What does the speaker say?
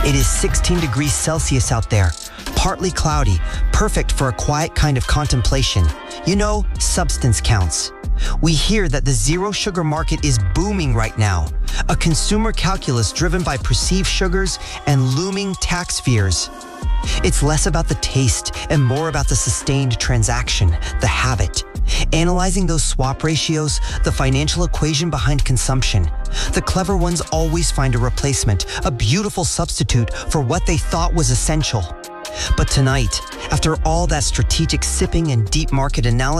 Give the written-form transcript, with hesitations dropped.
It is 16 degrees Celsius out there, partly cloudy, perfect for a quiet kind of contemplation. You know, substance counts. We hear that the zero sugar market is booming right now, a consumer calculus driven by perceived sugars and looming tax fears. It's less about the taste and more about the sustained transaction, the habit. Analyzing those swap ratios, the financial equation behind consumption. The clever ones always find a replacement, a beautiful substitute for what they thought was essential. But tonight, after all that strategic sipping and deep market analysis,